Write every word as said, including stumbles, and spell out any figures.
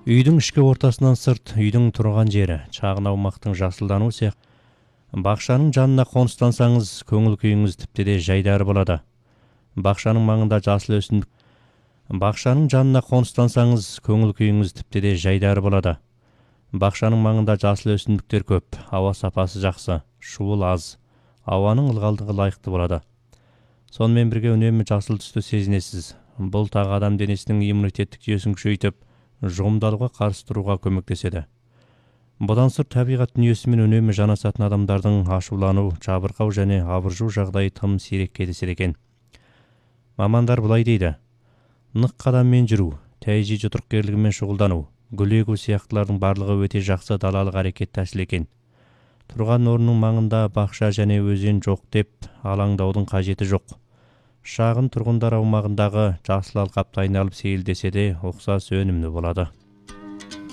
Үйдің ішкі ортасынан сырт, үйдің тұрған жері, шағын аумақтың жасылдануы сияқты. Бақшаның жанына қоныстансаңыз, көңіл күйіңіз тіпті де жайдары болады. Бақшаның маңында жасыл өсімдік. Бақшаның жанына қоныстансаңыз, көңіл күйіңіз тіпті де жайдары болады. Бақшаның маңында жасыл өсімдіктер көп, ауа сапасы жақсы, шуыл аз, ауаның ылғалдығы лайықты болады. Сонымен бірге үнемі жасыл түсті сезінесіз. Бұл тағы адам денесінің иммунитеттік жүйесін күшейтіп, жұғымдалуға қарсы тұруға көмектеседі. Бұдан сырт табиғат дүниесімен үнемі жанасатын адамдардың ашулану, жабырқау және абыржу жағдайы тым сирек кездеседі екен. Мамандар былай дейді: нық қадаммен жүру, тәйжи жұдырықкерлігімен шұғылдану, гүл егу сияқтылардың барлығы өте жақсы далалық әрекет тәсіл екен. Тұрған орнының маңында бақша және өзен жоқ деп алаңдаудың қажеті жоқ. Шағын тұрғындар аумағындағы жасыл алқапты айналып сейілдесе де ұқсас өнімді болады.